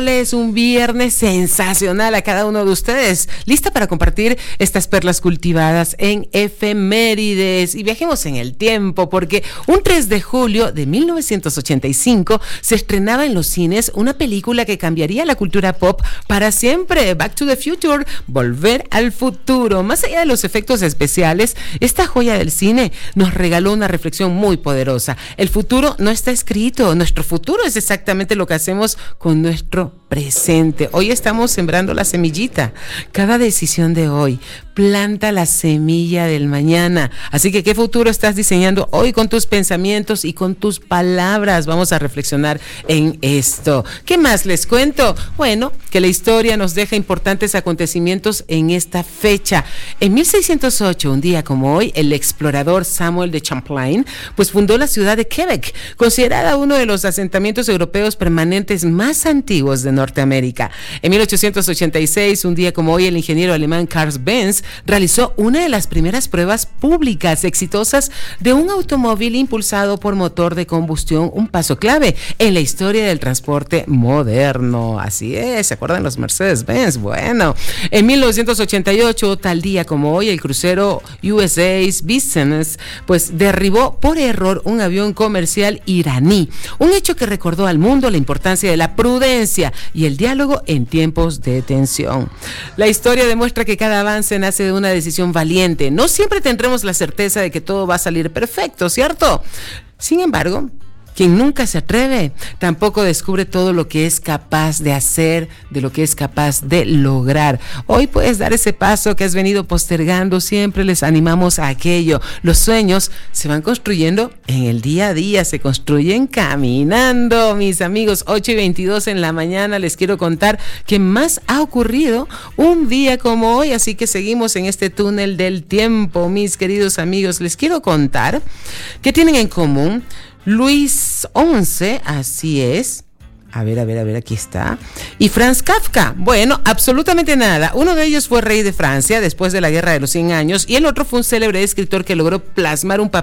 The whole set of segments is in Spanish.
Es un viernes sensacional a cada uno de ustedes, lista para compartir estas perlas cultivadas en efemérides. Y viajemos en el tiempo, porque un 3 de julio de 1985 se estrenaba en los cines una película que cambiaría la cultura pop para siempre. Back to the Future, Volver al Futuro. Más allá de los efectos especiales, esta joya del cine nos regaló una reflexión muy poderosa. El futuro no está escrito, nuestro futuro es exactamente lo que hacemos con nuestro presente. Hoy estamos sembrando la semillita. Cada decisión de hoy planta la semilla del mañana. Así que, ¿qué futuro estás diseñando hoy con tus pensamientos y con tus palabras? Vamos a reflexionar en esto. ¿Qué más les cuento? Bueno, que la historia nos deja importantes acontecimientos en esta fecha. En 1608, un día como hoy, el explorador Samuel de Champlain, pues fundó la ciudad de Quebec, considerada uno de los asentamientos europeos permanentes más antiguos de Norteamérica. En 1886, un día como hoy, el ingeniero alemán Carl Benz realizó una de las primeras pruebas públicas exitosas de un automóvil impulsado por motor de combustión, un paso clave en la historia del transporte moderno. Así es, ¿se acuerdan los Mercedes-Benz? Bueno, en 1988, tal día como hoy, el crucero USS Business pues derribó por error un avión comercial iraní, un hecho que recordó al mundo la importancia de la prudencia y el diálogo en tiempos de tensión. La historia demuestra que cada avance nace de una decisión valiente. No siempre tendremos la certeza de que todo va a salir perfecto, ¿cierto? Sin embargo, quien nunca se atreve, tampoco descubre todo lo que es capaz de hacer, de lo que es capaz de lograr. Hoy puedes dar ese paso que has venido postergando, siempre les animamos a aquello. Los sueños se van construyendo en el día a día, se construyen caminando. Mis amigos, 8:22 en la mañana, les quiero contar qué más ha ocurrido un día como hoy, así que seguimos en este túnel del tiempo. Mis queridos amigos, les quiero contar qué tienen en común Luis XI, así es. A ver, aquí está. Y Franz Kafka. Bueno, absolutamente nada. Uno de ellos fue rey de Francia después de la Guerra de los 100 años y el otro fue un célebre escritor que logró plasmar en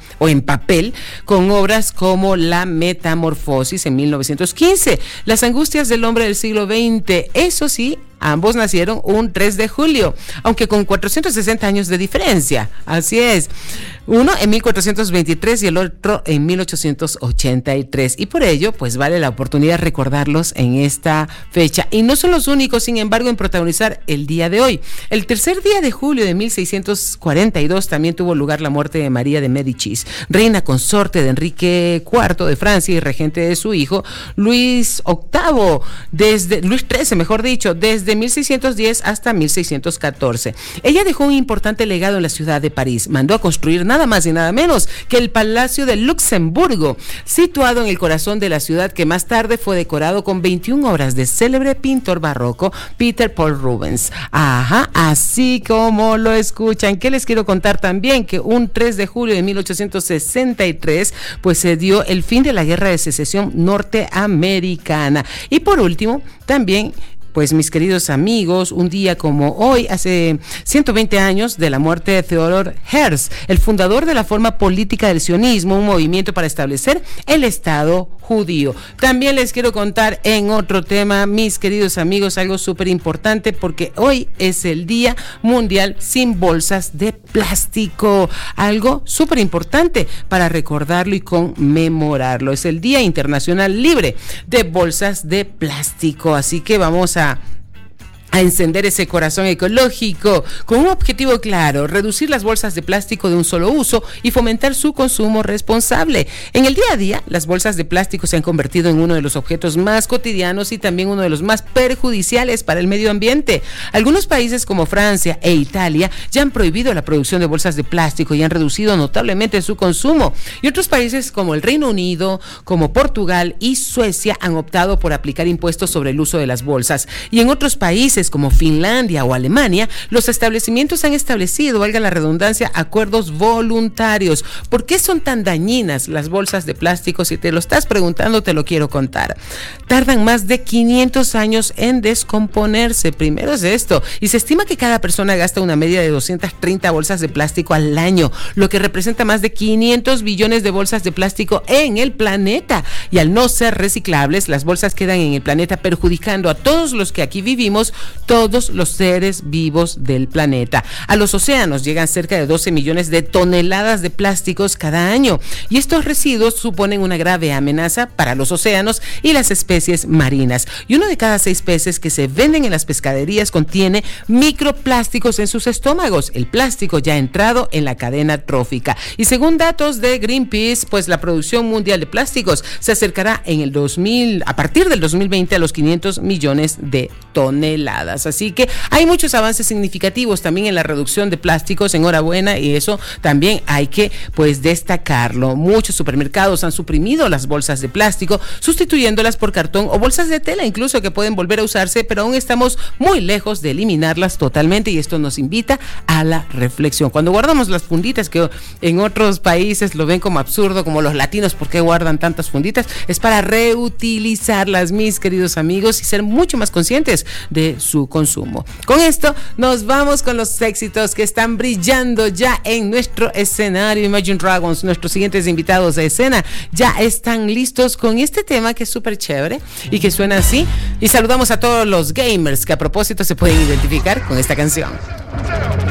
papel, con obras como La Metamorfosis en 1915, Las angustias del hombre del siglo XX. Eso sí, ambos nacieron un 3 de julio, aunque con 460 años de diferencia. Así es. Uno en 1423 y el otro en 1883. Y por ello, pues vale la oportunidad de recordarlos en esta fecha. Y no son los únicos, sin embargo, en protagonizar el día de hoy. El tercer día de julio de 1642 también tuvo lugar la muerte de María de Médicis, reina consorte de Enrique IV de Francia y regente de su hijo Luis XIII, mejor dicho, desde 1610 hasta 1614. Ella dejó un importante legado en la ciudad de París. Mandó a construir nada más y nada menos que el Palacio de Luxemburgo, situado en el corazón de la ciudad, que más tarde fue decorado con 21 obras de célebre pintor barroco Peter Paul Rubens. Ajá, así como lo escuchan. ¿Qué les quiero contar también? Que un 3 de julio de 1863 pues se dio el fin de la Guerra de Secesión norteamericana. Y por último, también, pues mis queridos amigos, un día como hoy, hace 120 años de la muerte de Theodor Herzl, el fundador de la forma política del sionismo, un movimiento para establecer el Estado judío. También les quiero contar en otro tema, mis queridos amigos, algo súper importante, porque hoy es el Día Mundial sin Bolsas de Plástico, algo súper importante para recordarlo y conmemorarlo. Es el Día Internacional Libre de Bolsas de Plástico, así que vamos a encender ese corazón ecológico con un objetivo claro: reducir las bolsas de plástico de un solo uso y fomentar su consumo responsable. En el día a día, las bolsas de plástico se han convertido en uno de los objetos más cotidianos y también uno de los más perjudiciales para el medio ambiente. Algunos países como Francia e Italia ya han prohibido la producción de bolsas de plástico y han reducido notablemente su consumo. Y otros países como el Reino Unido, como Portugal y Suecia han optado por aplicar impuestos sobre el uso de las bolsas. Y en otros países países como Finlandia o Alemania, los establecimientos han establecido, valga la redundancia, acuerdos voluntarios. ¿Por qué son tan dañinas las bolsas de plástico? Si te lo estás preguntando, te lo quiero contar. Tardan más de 500 años en descomponerse. Primero es esto. Y se estima que cada persona gasta una media de 230 bolsas de plástico al año, lo que representa más de 500 billones de bolsas de plástico en el planeta. Y al no ser reciclables, las bolsas quedan en el planeta perjudicando a todos los que aquí vivimos, todos los seres vivos del planeta. A los océanos llegan cerca de 12 millones de toneladas de plásticos cada año, y estos residuos suponen una grave amenaza para los océanos y las especies marinas. Y 1 de cada 6 peces que se venden en las pescaderías contiene microplásticos en sus estómagos. El plástico ya ha entrado en la cadena trófica. Y según datos de Greenpeace, pues la producción mundial de plásticos se acercará a partir del 2020 a los 500 millones de toneladas. Así que hay muchos avances significativos también en la reducción de plásticos, enhorabuena, y eso también hay que destacarlo. Muchos supermercados han suprimido las bolsas de plástico, sustituyéndolas por cartón o bolsas de tela incluso, que pueden volver a usarse, pero aún estamos muy lejos de eliminarlas totalmente, y esto nos invita a la reflexión. Cuando guardamos las funditas, que en otros países lo ven como absurdo, como los latinos, ¿por qué guardan tantas funditas? Es para reutilizarlas, mis queridos amigos, y ser mucho más conscientes de su consumo. Con esto nos vamos con los éxitos que están brillando ya en nuestro escenario. Imagine Dragons, nuestros siguientes invitados de escena, ya están listos con este tema que es súper chévere y que suena así. Y saludamos a todos los gamers que a propósito se pueden identificar con esta canción.